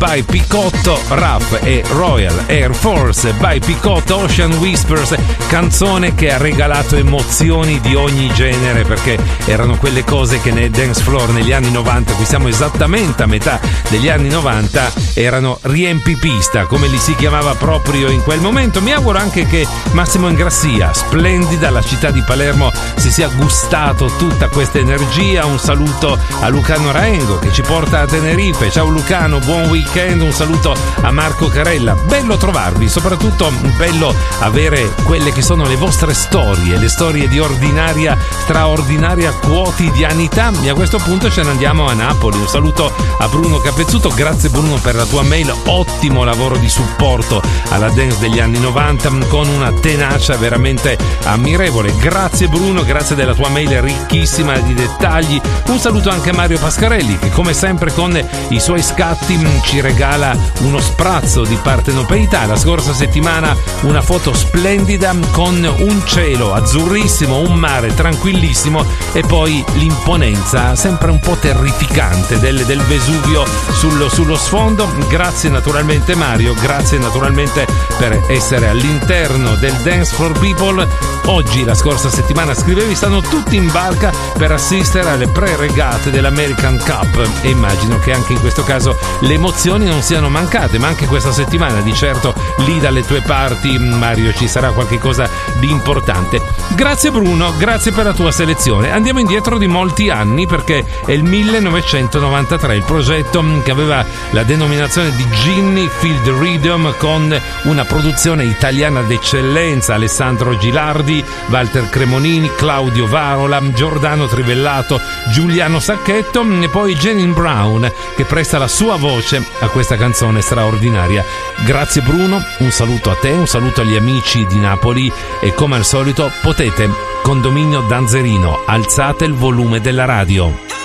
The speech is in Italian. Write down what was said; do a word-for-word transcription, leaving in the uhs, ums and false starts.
by Picotto, Ruff e Royal Air Force by Picotto, Ocean Whispers, canzone che ha regalato emozioni di ogni genere, perché erano quelle cose che nel dance floor negli anni novanta, qui siamo esattamente a metà degli anni novanta, erano riempipista, come li si chiamava proprio in quel momento. Mi auguro anche che Massimo Ingrassia, splendida, la città di Palermo, si sia gustato tutta questa energia. Un saluto a Lucano Raengo che ci porta a Tenerife. Ciao Lucano, buon weekend. Un saluto a Marco Carella, bello trovarvi, soprattutto bello avere quelle che sono le vostre storie, le storie di ordinaria, straordinaria quotidianità. E a questo punto ce ne andiamo a Napoli. Un saluto a Bruno Capezzuto, grazie Bruno per la tua mail, ottimo lavoro di supporto alla dance degli anni novanta con una tenacia veramente ammirevole. Grazie Bruno, grazie della tua mail ricchissima di dettagli. Un saluto anche a Mario Pascarelli che come sempre con i suoi scatti ci regala uno sprazzo di partenopeità. La scorsa settimana una foto splendida con un cielo azzurrissimo, un mare tranquillissimo e poi l'imponenza sempre un po' terrificante del, del Vesuvio sullo, sullo sfondo. Grazie naturalmente Mario, grazie naturalmente per essere all'interno del Dance for People. Oggi, la scorsa settimana, scrivevi, stanno tutti in barca per assistere alle pre-regate dell'American Cup e immagino che anche in questo caso le emozioni non siano mancate, ma anche questa settimana di certo lì dalle tue parti, Mario, ci sarà qualche cosa di importante. Grazie Bruno, grazie per la tua selezione. Andiamo indietro di molti anni perché è il millenovecentonovantatré, il progetto che aveva la denominazione di Ginny Feel the Rhythm, con una produzione italiana d'eccellenza, Alessandro Gilardi, Walter Cremonini, Claudio Varola, Giordano Trivellato, Giuliano Sacchetto e poi Janine Brown che presta la sua voce a questa canzone straordinaria. Grazie Bruno, un saluto a te, un saluto agli amici di Napoli e come al solito potete, condominio Danzerino, alzate il volume della radio.